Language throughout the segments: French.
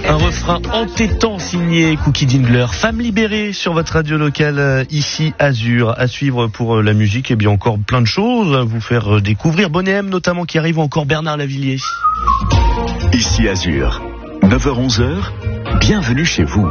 Un refrain entêtant signé Cookie Dingler. Femme libérée sur votre radio locale ici Azur. À suivre pour la musique, et bien encore plein de choses à vous faire découvrir. Bonnet M notamment qui arrive, encore Bernard Lavilliers. Ici Azur, 9h-11h, bienvenue chez vous.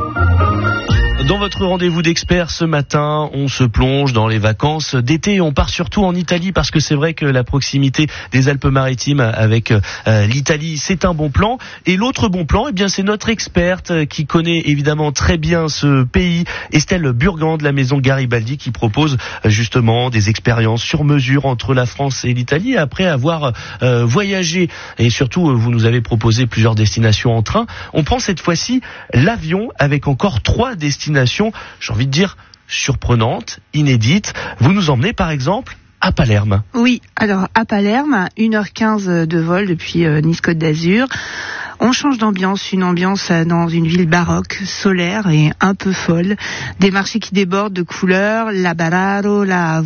Dans votre rendez-vous d'experts ce matin, on se plonge dans les vacances d'été et on part surtout en Italie parce que c'est vrai que la proximité des Alpes-Maritimes avec l'Italie, c'est un bon plan. Et l'autre bon plan, eh bien, c'est notre experte qui connaît évidemment très bien ce pays, Estelle Burgan de la maison Garibaldi, qui propose justement des expériences sur mesure entre la France et l'Italie. Après avoir voyagé et surtout vous nous avez proposé plusieurs destinations en train, on prend cette fois-ci l'avion avec encore 3 destinations, j'ai envie de dire, surprenantes, inédites. Vous nous emmenez par exemple à Palerme. Oui, alors à Palerme, 1h15 de vol depuis Nice-Côte d'Azur. On change d'ambiance, une ambiance dans une ville baroque, solaire et un peu folle. Des marchés qui débordent de couleurs, la Bararo, la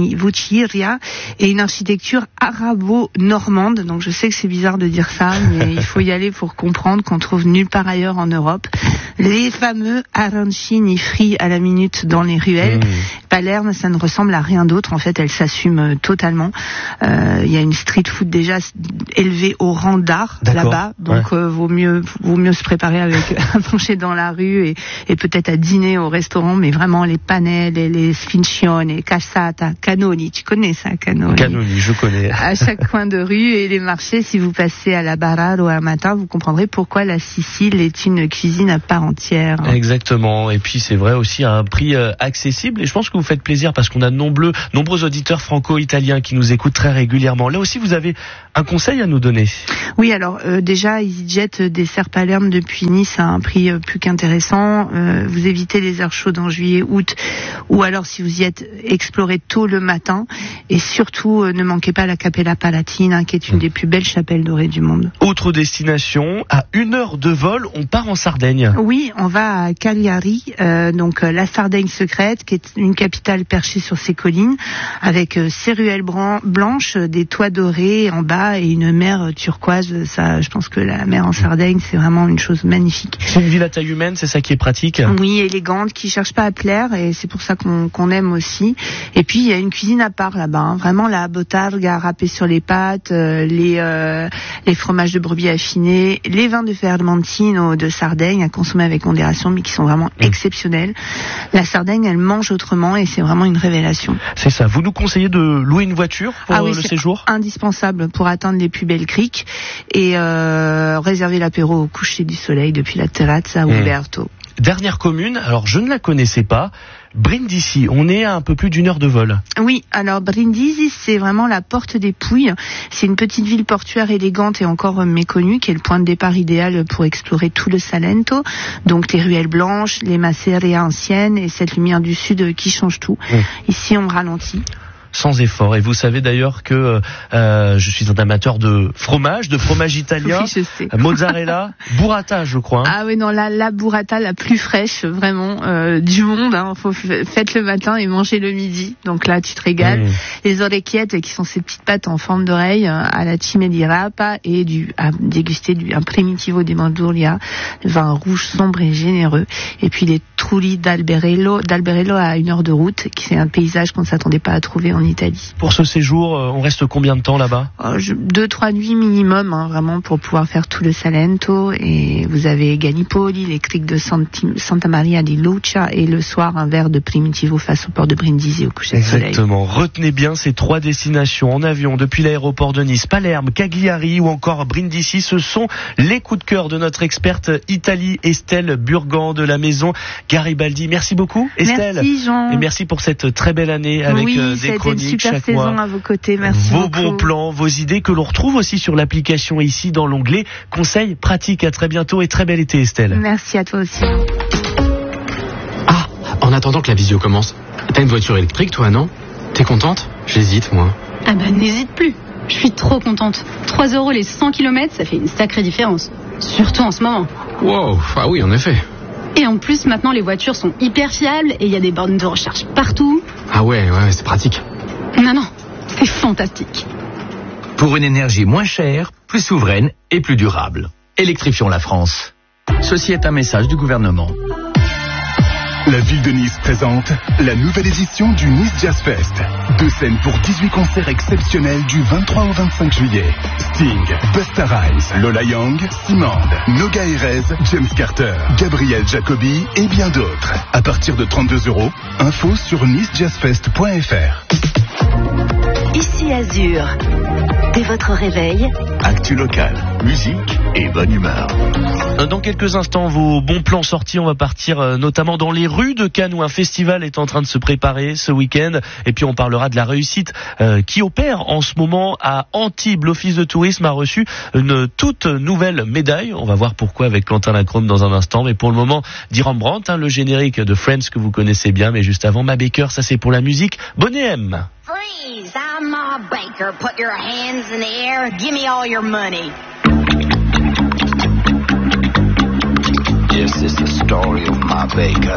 Vucciria et une architecture arabo-normande. Donc je sais que c'est bizarre de dire ça, mais il faut y aller pour comprendre qu'on trouve nulle part ailleurs en Europe. Les fameux arancini frits à la minute dans les ruelles. Palerme, ça ne ressemble à rien d'autre. En fait, elle s'assume totalement. Il y a une street food déjà élevée au rang d'art là-bas. Donc vaut mieux se préparer avec à manger dans la rue et peut-être à dîner au restaurant, mais vraiment les panelles, les sfincione, cassata, canoni, tu connais ça, canoni? Canoni, je connais. À chaque coin de rue et les marchés, si vous passez à la Bararo un matin, vous comprendrez pourquoi la Sicile est une cuisine à part entière. Exactement, et puis c'est vrai aussi à un prix accessible, et je pense que vous faites plaisir parce qu'on a nombreux auditeurs franco-italiens qui nous écoutent très régulièrement. Là aussi, vous avez un conseil à nous donner? Oui, alors déjà, EasyJet dessert Palerme depuis Nice à un prix plus qu'intéressant. Vous évitez les heures chaudes en juillet, août, ou alors si vous y êtes, explorez tôt le matin. Et surtout, ne manquez pas la Cappella Palatina, qui est une des plus belles chapelles dorées du monde. Autre destination, à 1 heure de vol, on part en Sardaigne. Oui, on va à Cagliari, donc la Sardaigne secrète, qui est une capitale perchée sur ses collines, avec ses ruelles blanches, des toits dorés en bas et une mer turquoise. Ça, je pense que la mer en Sardaigne, c'est vraiment une chose magnifique. C'est une ville à taille humaine, c'est ça qui est pratique? Oui, élégante, qui cherche pas à plaire, et c'est pour ça qu'on aime aussi. Et puis, il y a une cuisine à part là-bas, hein. Vraiment la botarga râpée sur les pâtes, les fromages de brebis affinés, les vins de Fermentino de Sardaigne à consommer avec modération, mais qui sont vraiment exceptionnels. La Sardaigne, elle mange autrement et c'est vraiment une révélation. C'est ça. Vous nous conseillez de louer une voiture pour le séjour? Indispensable pour atteindre les plus belles criques et réserver l'apéro au coucher du soleil depuis la Terrazza Umberto. Dernière commune, alors je ne la connaissais pas, Brindisi, on est à un peu plus d'1 heure de vol. Oui, alors Brindisi, c'est vraiment la porte des Pouilles. C'est une petite ville portuaire élégante et encore méconnue, qui est le point de départ idéal pour explorer tout le Salento. Donc les ruelles blanches, les masseria anciennes et cette lumière du sud qui change tout. Ici, on ralentit. Sans effort. Et vous savez d'ailleurs que je suis un amateur de fromage italien. Oui, je sais. Mozzarella, burrata, je crois. Ah oui, non, la burrata la plus fraîche, vraiment, du monde. Hein. Faites le matin et mangez le midi. Donc là, tu te régales. Les orecchiettes, qui sont ces petites pâtes en forme d'oreille, à la cime di rapa, et à déguster un primitivo di Manduria, vin rouge sombre et généreux. Et puis les trulli d'Alberello à 1 heure de route, qui c'est un paysage qu'on ne s'attendait pas à trouver en Italie. Pour ce séjour, on reste combien de temps là-bas? 2-3 nuits minimum, hein, vraiment, pour pouvoir faire tout le Salento. Et vous avez Gallipoli, les criques de Santa Maria di Lucia, et le soir, un verre de Primitivo face au port de Brindisi au coucher de soleil. Exactement. Retenez bien ces 3 destinations en avion depuis l'aéroport de Nice, Palerme, Cagliari ou encore Brindisi. Ce sont les coups de cœur de notre experte Italie, Estelle Burgan de la maison Garibaldi. Merci beaucoup, Estelle. Merci, Jean. Et merci pour cette très belle année avec des chroniques une super chaque saison mois. à vos côtés. Merci vos beaucoup. Bons plans, vos idées que l'on retrouve aussi sur l'application ici dans l'onglet Conseils pratiques. À très bientôt et très bel été, Estelle. Merci à toi aussi. Ah, en attendant que la visio commence, t'as une voiture électrique toi, non? T'es contente? J'hésite, moi. Ah bah n'hésite plus. Je suis trop contente. 3 € les 100 km, ça fait une sacrée différence. Surtout en ce moment. Wow, ah oui, en effet. Et en plus, maintenant, les voitures sont hyper fiables et il y a des bornes de recharge partout. Ah ouais, c'est pratique. Non, c'est fantastique. Pour une énergie moins chère, plus souveraine et plus durable. Électrifions la France. Ceci est un message du gouvernement. La ville de Nice présente la nouvelle édition du Nice Jazz Fest. 2 scènes pour 18 concerts exceptionnels du 23 au 25 juillet. Sting, Busta Rhymes, Lola Young, Simande, Noga Erez, James Carter, Gabriel Jacobi et bien d'autres. À partir de 32 €, info sur nicejazzfest.fr. Ici Azur. Dès votre réveil, Actu local, musique et bonne humeur. Dans quelques instants, vos bons plans sortis, on va partir notamment dans les rues de Cannes où un festival est en train de se préparer ce week-end. Et puis on parlera de la réussite qui opère en ce moment à Antibes. L'Office de tourisme a reçu une toute nouvelle médaille. On va voir pourquoi avec Quentin Lacombe dans un instant. Mais pour le moment, d'Iram Brandt, le générique de Friends que vous connaissez bien. Mais juste avant, Ma Baker, ça c'est pour la musique. Bonnet M. Freeze! I'm Ma Baker. Put your hands in the air. Give me all your money. This is the story of Ma Baker.